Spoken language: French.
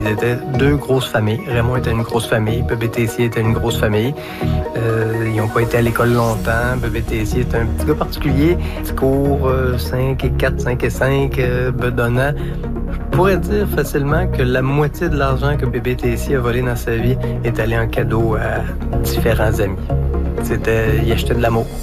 Ils étaient deux grosses familles. Raymond était une grosse famille, Bébé Tessier était une grosse famille. Ils n'ont pas été à l'école longtemps. Bébé Tessier est un petit gars particulier. Petit cours 5 et 4, 5 et 5, bedonnant. Je pourrais dire facilement que la moitié de l'argent que Bébé Tessier a volé dans sa vie est allé en cadeau à différents amis. Il achetait de l'amour.